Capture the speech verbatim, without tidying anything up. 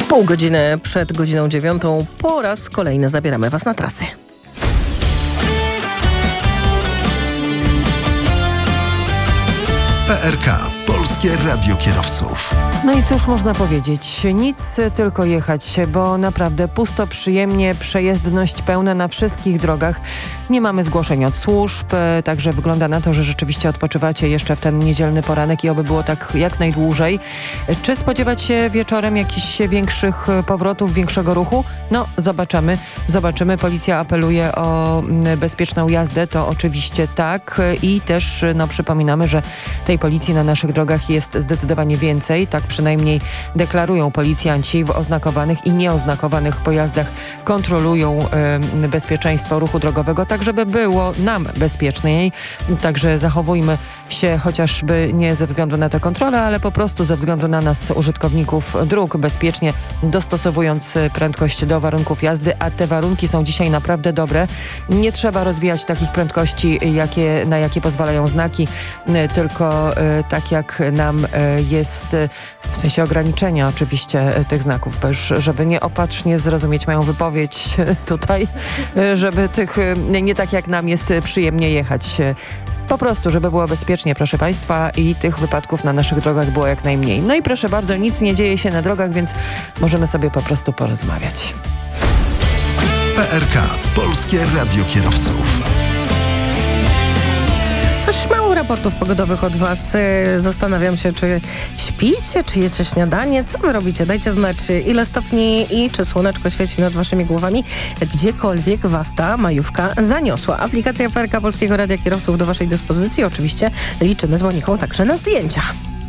Pół godziny przed godziną dziewiątą po raz kolejny zabieramy Was na trasy. P R K. Polskie Radio Kierowców. No i cóż można powiedzieć? Nic, tylko jechać, bo naprawdę pusto, przyjemnie, przejezdność pełna na wszystkich drogach. Nie mamy zgłoszeń od służb, także wygląda na to, że rzeczywiście odpoczywacie jeszcze w ten niedzielny poranek i oby było tak jak najdłużej. Czy spodziewać się wieczorem jakichś większych powrotów, większego ruchu? No, zobaczymy. Zobaczymy. Policja apeluje o bezpieczną jazdę, to oczywiście tak. I też no, przypominamy, że tej policji na naszych drogach jest zdecydowanie więcej. Tak przynajmniej deklarują policjanci. W oznakowanych i nieoznakowanych pojazdach kontrolują y, bezpieczeństwo ruchu drogowego, tak żeby było nam bezpieczniej. Także zachowujmy się chociażby nie ze względu na tę kontrolę, ale po prostu ze względu na nas, użytkowników dróg, bezpiecznie dostosowując prędkość do warunków jazdy, a te warunki są dzisiaj naprawdę dobre. Nie trzeba rozwijać takich prędkości, jakie, na jakie pozwalają znaki, tylko y, tak jak nam y, jest y, w sensie ograniczenia oczywiście y, tych znaków, bo już, żeby nie opatrznie zrozumieć moją wypowiedź y, tutaj, y, żeby tych y, nie tak jak nam jest y, przyjemnie jechać. Y, Po prostu, żeby było bezpiecznie, proszę Państwa, i tych wypadków na naszych drogach było jak najmniej. No i proszę bardzo, nic nie dzieje się na drogach, więc możemy sobie po prostu porozmawiać. P R K. Polskie Radio Kierowców. Coś mało raportów pogodowych od Was. Zastanawiam się, czy śpicie, czy jecie śniadanie. Co Wy robicie? Dajcie znać, ile stopni i czy słoneczko świeci nad Waszymi głowami. Gdziekolwiek Was ta majówka zaniosła. Aplikacja P R K Polskiego Radia Kierowców do Waszej dyspozycji. Oczywiście liczymy z Moniką także na zdjęcia.